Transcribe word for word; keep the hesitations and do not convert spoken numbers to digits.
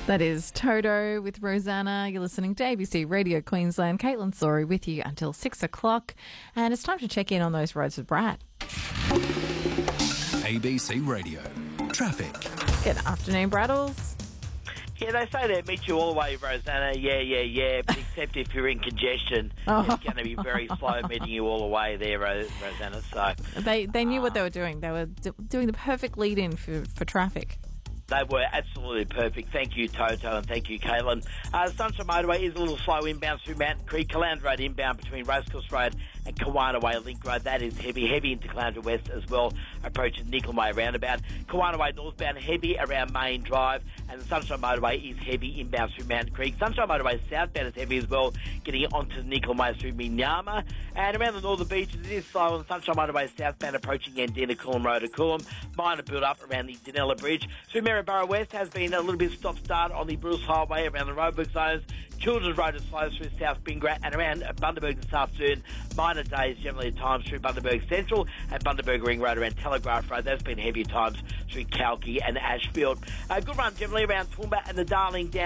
That is Toto with Rosanna. You're listening to A B C Radio Queensland. Caitlin Sorry with you until six o'clock. And it's time to check in on those roads with Brad. A B C Radio. Traffic. Good afternoon, Braddles. Yeah, they say they meet you all the way, Rosanna. Yeah, yeah, yeah. But except if you're in congestion, Oh. it's going to be very slow meeting you all the way there, Ro- Rosanna. So They they knew what they were doing. They were do- doing the perfect lead-in for, for traffic. they were absolutely perfect. Thank you, Toto, and thank you, Caitlin. Uh, Sunshine Motorway is a little slow inbound through Mountain Creek. Caloundra Road inbound between Racecourse Road and Kawana Way Link Road. That is heavy, heavy into Caloundra West as well, approaching Nicholm Way roundabout. Kawana Way northbound, heavy around Main Drive, and the Sunshine Motorway is heavy inbound through Mountain Creek. Sunshine Motorway southbound is heavy as well, getting onto Nicholm Way through Minyama. And around the northern beaches, it is slow on the Sunshine Motorway southbound, approaching Yandina Coolum Road to Coolum. Minor build-up around the Danella Bridge. Through Maryborough West has been a little bit stop-start on the Bruce Highway around the roadwork zones. Children's Road is slow through South Bingrat and around Bundaberg this afternoon. Minor days generally at times through Bundaberg Central and Bundaberg Ring Road around Telegraph Road. There's been heavier times through Kalki and Ashfield. A good run generally around Toowoomba and the Darling down.